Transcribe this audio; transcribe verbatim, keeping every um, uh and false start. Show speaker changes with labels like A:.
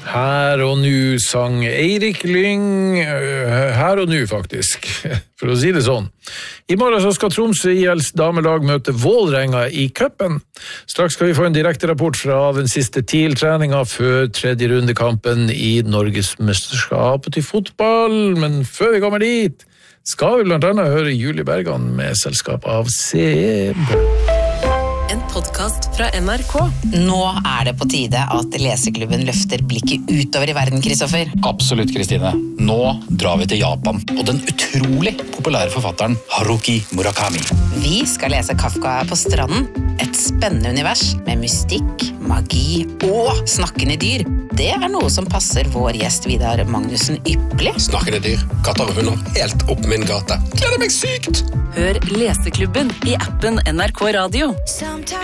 A: Her og nu sang Eirik Lyng, her og nu faktisk, for å si det sånn. I morgen så skal Tromsø I L's damelag møte Vålerenga I cupen. Straks skal vi få en direkte rapport fra den siste T I L-treninga før tredje rundekampen I Norgesmesterskapet I fotball. Men før vi kommer dit, skal vi blant annet høre Julie Bergan med selskap av Seb.
B: En podcast fra N R K.
C: Nå er det på tide at leseklubben løfter blikket utover I verden, Kristoffer.
D: Absolutt, Kristine. Nå drar vi til Japan, og den utrolig populære forfatteren Haruki Murakami.
C: Vi skal lese Kafka på stranden. Et spennende univers med mystikk, magi og snakkende dyr. Det er noe som passer vår gjest Vidar Magnussen ypperlig.
E: Snakkende dyr, katter og hunder, helt opp min gate. Gleder meg sykt!
B: Hør Leseklubben I appen N R K Radio.